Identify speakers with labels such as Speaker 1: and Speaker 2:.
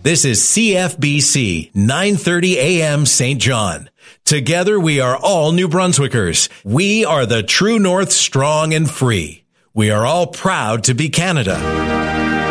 Speaker 1: This is CFBC 930 AM St. John. Together we are all New Brunswickers. We are the True North, strong and free. We are all proud to be Canada.